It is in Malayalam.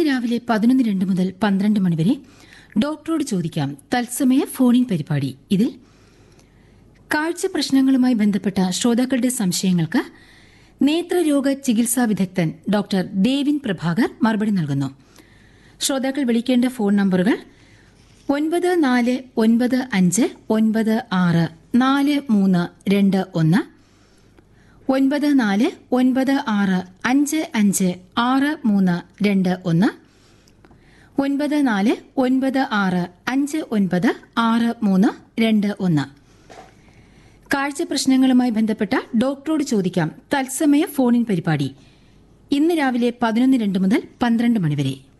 രാവിലെ 11:02 മുതൽ 12 മണിവരെ ഡോക്ടറോട് ചോദിക്കാം തത്സമയ ഫോണിൻ പരിപാടി. ഇതിൽ കാഴ്ച പ്രശ്നങ്ങളുമായി ബന്ധപ്പെട്ട ശ്രോതാക്കളുടെ സംശയങ്ങൾക്ക് നേത്രരോഗ ചികിത്സാ വിദഗ്ധൻ ഡോക്ടർ ദേവിൻ പ്രഭാകർ മറുപടി നൽകുന്നു. ശ്രോതാക്കൾ വിളിക്കേണ്ട ഫോൺ നമ്പറുകൾ 9495964321, 9496556321, 9496596321. കാഴ്ച പ്രശ്നങ്ങളുമായി ബന്ധപ്പെട്ട ഡോക്ടറോട് ചോദിക്കാം തത്സമയ ഫോണിൻ പരിപാടി ഇന്ന് രാവിലെ 11:02 മുതൽ 12 മണിവരെ.